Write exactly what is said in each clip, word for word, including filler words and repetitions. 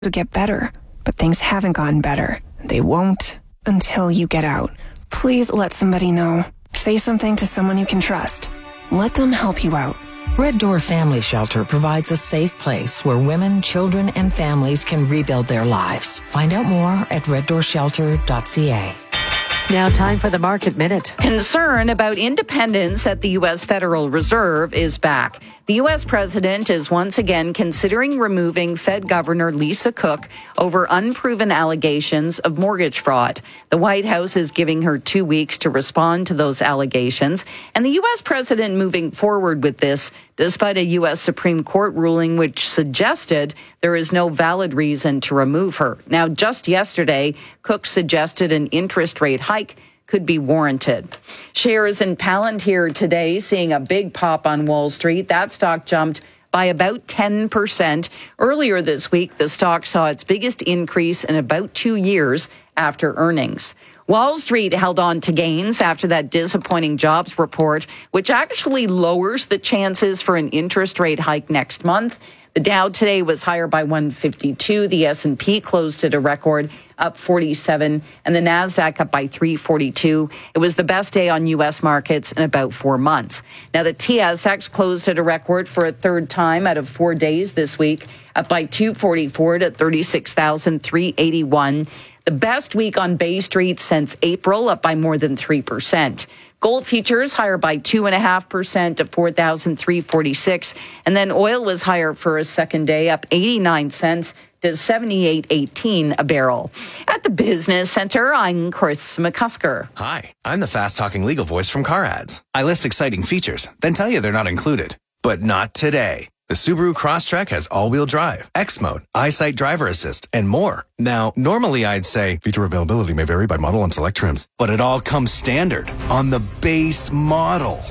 It'll get better, but things haven't gotten better. They won't until you get out. Please let somebody know. Say something to someone you can trust. Let them help you out. Red Door Family Shelter provides a safe place where women, children, and families can rebuild their lives. Find out more at red door shelter dot c a. Now time for the Market Minute. Concern about independence at the U S Federal Reserve is back. The U S president is once again considering removing Fed Governor Lisa Cook over unproven allegations of mortgage fraud. The White House is giving her two weeks to respond to those allegations, and the U S president moving forward with this despite a U S Supreme Court ruling which suggested there is no valid reason to remove her. Now, just yesterday, Cook suggested an interest rate hike could be warranted. Shares in Palantir today seeing a big pop on Wall Street. That stock jumped by about ten percent. Earlier this week, the stock saw its biggest increase in about two years after earnings. Wall Street held on to gains after that disappointing jobs report, which actually lowers the chances for an interest rate hike next month. The Dow today was higher by one fifty-two. The S and P closed at a record up forty-seven, and the Nasdaq up by three forty-two. It was the best day on U S markets in about four months. Now, the T S X closed at a record for a third time out of four days this week, up by two forty-four to thirty-six thousand three hundred eighty-one. The best week on Bay Street since April, up by more than three percent. Gold futures higher by two point five percent to four thousand three hundred forty-six. And then oil was higher for a second day, up eighty-nine cents to seventy-eight eighteen a barrel. At the Business Center, I'm Chris McCusker. Hi, I'm the fast-talking legal voice from Car Ads. I list exciting features, then tell you they're not included. But not today. The Subaru Crosstrek has all-wheel drive, X-Mode, EyeSight Driver Assist, and more. Now, normally I'd say feature availability may vary by model and select trims, but it all comes standard on the base model.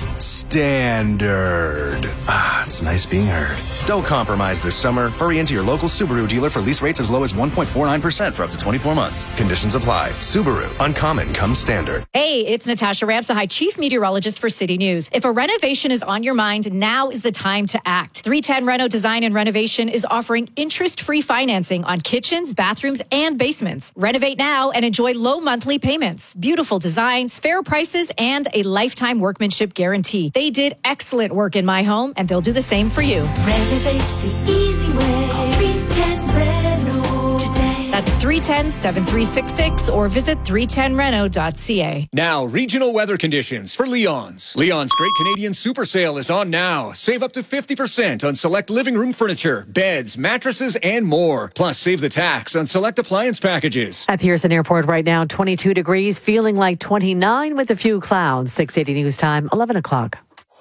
Standard. Ah, it's nice being heard. Don't compromise this summer. Hurry into your local Subaru dealer for lease rates as low as one point four nine percent for up to twenty-four months. Conditions apply. Subaru. Uncommon comes standard. Hey, it's Natasha Ramsahai, Chief Meteorologist for City News. If a renovation is on your mind, now is the time to act. three ten Reno Design and Renovation is offering interest-free financing on kitchens, bathrooms, and basements. Renovate now and enjoy low monthly payments, beautiful designs, fair prices, and a lifetime workmanship guarantee. They did excellent work in my home, and they'll do the same for you. Renovate the easy way. Call three ten Reno today. That's three one zero, seven three six six or visit three ten reno dot c a. Now, regional weather conditions for Leon's. Leon's Great Canadian Super Sale is on now. Save up to fifty percent on select living room furniture, beds, mattresses, and more. Plus, save the tax on select appliance packages. At Pearson Airport right now, twenty-two degrees, feeling like twenty-nine with a few clouds. six eighty News Time, eleven o'clock.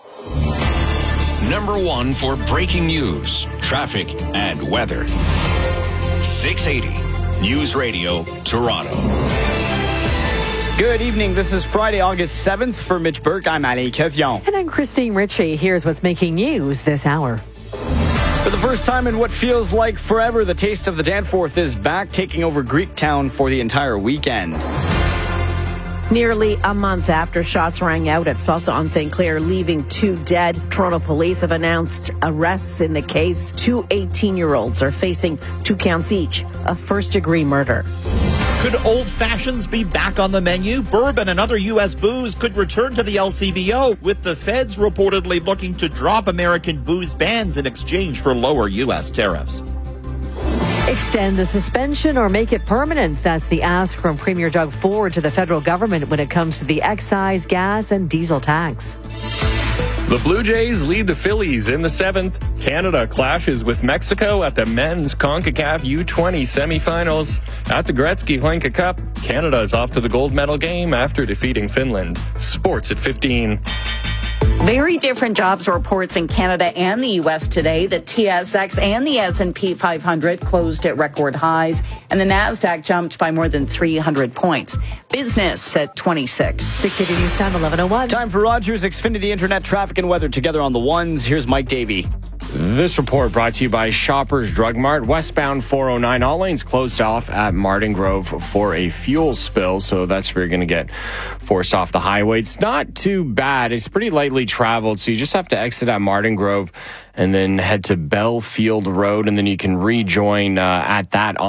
Number one for breaking news, traffic, and weather. six eighty News Radio, Toronto. Good evening. This is Friday, August seventh. For Mitch Burke, I'm Ali Kevion. And I'm Christine Ritchie. Here's what's making news this hour. For the first time in what feels like forever, the Taste of the Danforth is back, taking over Greektown for the entire weekend. Nearly a month after shots rang out at Salsa on Saint Clair, leaving two dead, Toronto police have announced arrests in the case. Two eighteen-year-olds are facing two counts each of first-degree murder. Could old fashions be back on the menu? Bourbon and other U S booze could return to the L C B O, with the feds reportedly looking to drop American booze bans in exchange for lower U S tariffs. Extend the suspension or make it permanent. That's the ask from Premier Doug Ford to the federal government when it comes to the excise, gas, and diesel tax. The Blue Jays lead the Phillies in the seventh. Canada clashes with Mexico at the men's CONCACAF U twenty semifinals. At the Gretzky Hlinka Cup, Canada is off to the gold medal game after defeating Finland. Sports at fifteen. Very different jobs reports in Canada and the U S today. The T S X and the S and P five hundred closed at record highs, and the Nasdaq jumped by more than three hundred points. Business at twenty-six. six eighty News Time, eleven oh one. Time for Rogers Xfinity Internet traffic and weather together on the ones. Here's Mike Davey. This report brought to you by Shoppers Drug Mart. Westbound four oh nine, all lanes closed off at Martin Grove for a fuel spill, so that's where you're going to get forced off the highway. It's not too bad. It's pretty lightly traveled, so you just have to exit at Martin Grove and then head to Belfield Road, and then you can rejoin uh, at that